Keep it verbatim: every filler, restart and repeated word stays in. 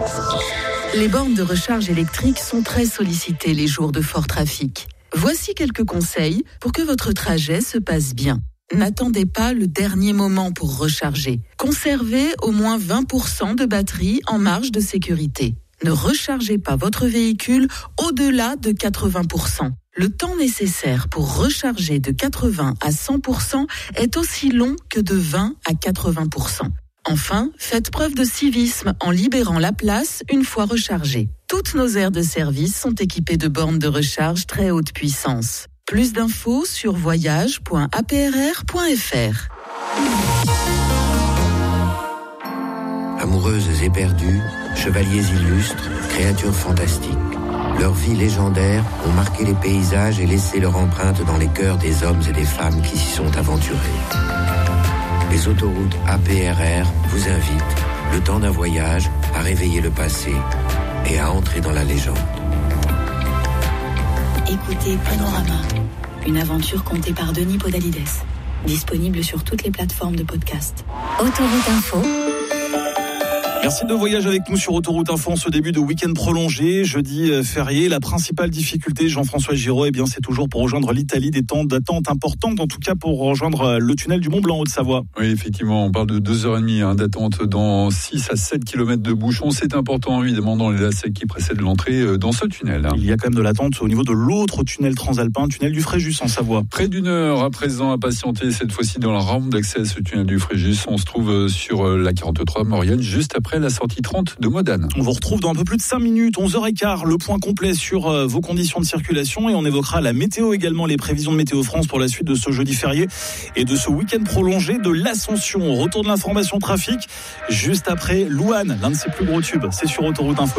Les bornes de recharge électrique sont très sollicitées les jours de fort trafic. Voici quelques conseils pour que votre trajet se passe bien. N'attendez pas le dernier moment pour recharger. Conservez au moins vingt pour cent de batterie en marge de sécurité. Ne rechargez pas votre véhicule au-delà de quatre-vingts pour cent. Le temps nécessaire pour recharger de quatre-vingts à cent pour cent est aussi long que de vingt à quatre-vingts pour cent. Enfin, faites preuve de civisme en libérant la place une fois rechargée. Toutes nos aires de service sont équipées de bornes de recharge très haute puissance. Plus d'infos sur voyage point a p r r point f r. Amoureuses éperdues, chevaliers illustres, créatures fantastiques. Leurs vies légendaires ont marqué les paysages et laissé leur empreinte dans les cœurs des hommes et des femmes qui s'y sont aventurés. Les autoroutes A P R R vous invitent, le temps d'un voyage, à réveiller le passé et à entrer dans la légende. Écoutez Panorama, une aventure contée par Denis Podalides. Disponible sur toutes les plateformes de podcast. Autoroute Info. Merci de voyager avec nous sur Autoroute Info en ce début de week-end prolongé, jeudi férié. La principale difficulté, Jean-François Giraud, eh bien, c'est toujours pour rejoindre l'Italie, des temps d'attente importantes, en tout cas pour rejoindre le tunnel du Mont-Blanc en Haute-Savoie. Oui, effectivement, on parle de deux heures trente hein, d'attente dans six à sept kilomètres de bouchons. C'est important, évidemment, dans les lacets qui précèdent l'entrée dans ce tunnel. Hein. Il y a quand même de l'attente au niveau de l'autre tunnel transalpin, tunnel du Fréjus en Savoie. Près d'une heure à présent à patienter, cette fois-ci dans la rampe d'accès à ce tunnel du Fréjus. On se trouve sur la quarante-trois Maurienne, juste après la sortie trente de Modane. On vous retrouve dans un peu plus de cinq minutes, onze heures quinze, le point complet sur euh, vos conditions de circulation, et on évoquera la météo également, les prévisions de Météo France pour la suite de ce jeudi férié et de ce week-end prolongé de l'Ascension. Retour de l'information trafic juste après Louane, l'un de ses plus gros tubes. C'est sur Autoroute Info.